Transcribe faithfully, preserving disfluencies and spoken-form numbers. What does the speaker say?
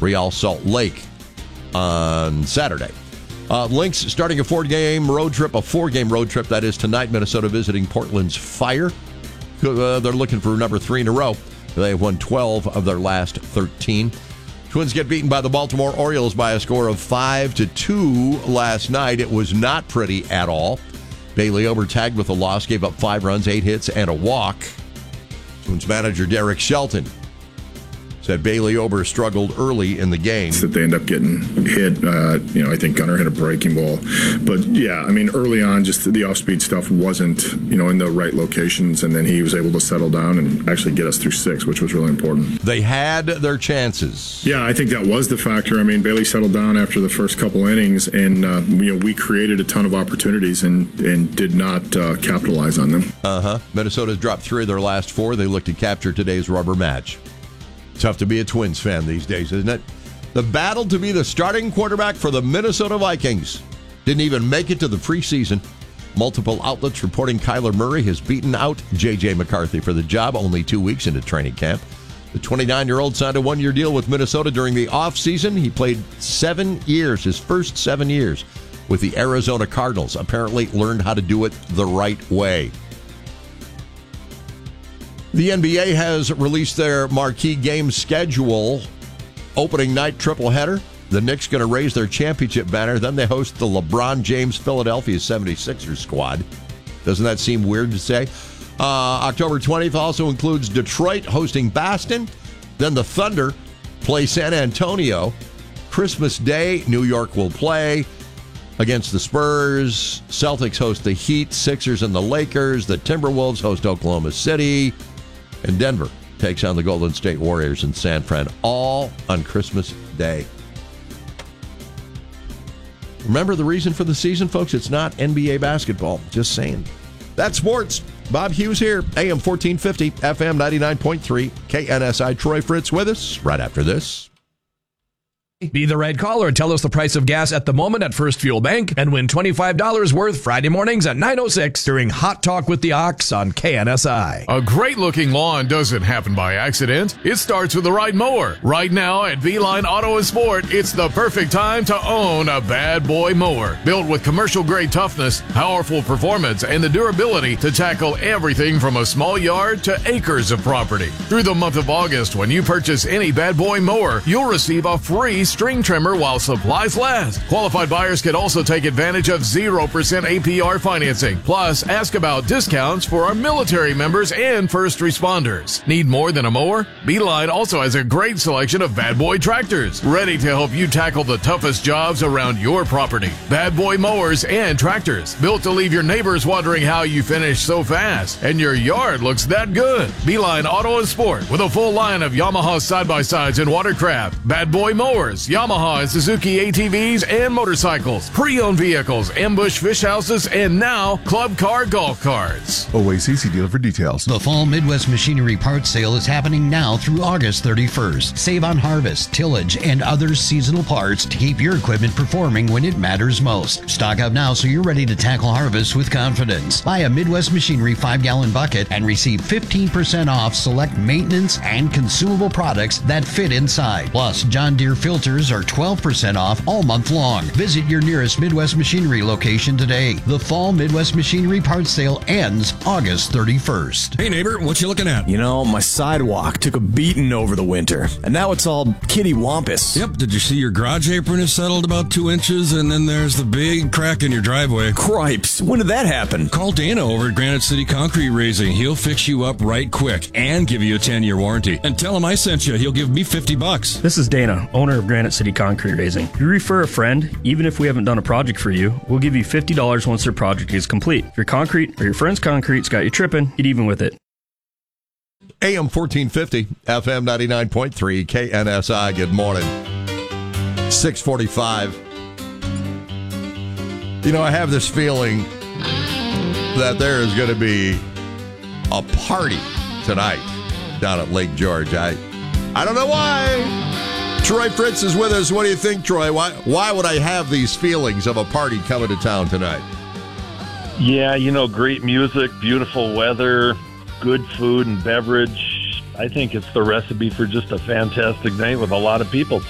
Real Salt Lake on Saturday. Uh, Lynx starting a four-game road trip, a four-game road trip, that is tonight. Minnesota visiting Portland's Fire. Uh, they're looking for number three in a row. They have won twelve of their last thirteen. Twins get beaten by the Baltimore Orioles by a score of five to two last night. It was not pretty at all. Bailey Ober tagged with a loss, gave up five runs, eight hits, and a walk. Twins manager Derek Shelton said Bailey Ober struggled early in the game. That they end up getting hit. Uh, you know, I think Gunnar hit a breaking ball. But, yeah, I mean, early on, just the off-speed stuff wasn't, you know, in the right locations. And then he was able to settle down and actually get us through six, which was really important. They had their chances. Yeah, I think that was the factor. I mean, Bailey settled down after the first couple innings, and, uh, you know, we created a ton of opportunities and, and did not uh, capitalize on them. Uh-huh. Minnesota's dropped three of their last four. They look to capture today's rubber match. Tough to be a Twins fan these days, isn't it? The battle to be the starting quarterback for the Minnesota Vikings didn't even make it to the preseason. Multiple outlets reporting Kyler Murray has beaten out J J. McCarthy for the job only two weeks into training camp. The twenty-nine-year-old signed a one-year deal with Minnesota during the offseason. He played seven years, his first seven years, with the Arizona Cardinals. Apparently learned how to do it the right way. The N B A has released their marquee game schedule. Opening night triple-header. The Knicks going to raise their championship banner. Then they host the LeBron James Philadelphia seventy-sixers squad. Doesn't that seem weird to say? Uh, October twentieth also includes Detroit hosting Boston. Then the Thunder play San Antonio. Christmas Day, New York will play against the Spurs. Celtics host the Heat, Sixers and the Lakers. The Timberwolves host Oklahoma City. And Denver takes on the Golden State Warriors in San Fran, all on Christmas Day. Remember the reason for the season, folks? It's not N B A basketball. Just saying. That's sports. Bob Hughes here, A M fourteen fifty, F M ninety-nine point three, K N S I. Troy Fritz with us right after this. Be the right caller and tell us the price of gas at the moment at First Fuel Bank and win twenty-five dollars worth Friday mornings at nine oh six during Hot Talk with the Ox on K N S I. A great looking lawn doesn't happen by accident. It starts with the right mower. Right now at V-Line Auto and Sport, it's the perfect time to own a bad boy mower. Built with commercial grade toughness, powerful performance, and the durability to tackle everything from a small yard to acres of property. Through the month of August, when you purchase any bad boy mower, you'll receive a free string trimmer while supplies last. Qualified buyers can also take advantage of zero percent A P R financing. Plus, ask about discounts for our military members and first responders. Need more than a mower? Beeline also has a great selection of Bad Boy tractors, ready to help you tackle the toughest jobs around your property. Bad Boy mowers and tractors, built to leave your neighbors wondering how you finished so fast and your yard looks that good. Beeline Auto and Sport, with a full line of Yamaha side-by-sides and watercraft, Bad Boy mowers, Yamaha and Suzuki A T Vs and motorcycles, pre-owned vehicles, ambush fish houses, and now club car golf carts. O A C C dealer for details. The Fall Midwest Machinery Parts Sale is happening now through August thirty-first. Save on harvest, tillage, and other seasonal parts to keep your equipment performing when it matters most. Stock up now so you're ready to tackle harvest with confidence. Buy a Midwest Machinery five gallon bucket and receive fifteen percent off select maintenance and consumable products that fit inside. Plus, John Deere filters are twelve percent off all month long. Visit your nearest Midwest Machinery location today. The Fall Midwest Machinery Parts Sale ends August thirty-first. Hey neighbor, what you looking at? You know, my sidewalk took a beating over the winter, and now it's all kitty-wampus. Yep, did you see your garage apron is settled about two inches, and then there's the big crack in your driveway? Cripes, when did that happen? Call Dana over at Granite City Concrete Raising. He'll fix you up right quick and give you a ten-year warranty. And tell him I sent you. He'll give me fifty bucks. This is Dana, owner of Granite City Concrete Raising. If you refer a friend, even if we haven't done a project for you, we'll give you fifty dollars once their project is complete. If your concrete or your friend's concrete's got you tripping, get even with it. A M fourteen fifty, F M ninety-nine point three, K N S I. Good morning. six forty-five. You know, I have this feeling that there is going to be a party tonight down at Lake George. I, I don't know why. Troy Fritz is with us. What do you think, Troy? Why, why would I have these feelings of a party coming to town tonight? Yeah, you know, great music, beautiful weather, good food and beverage. I think it's the recipe for just a fantastic night with a lot of people.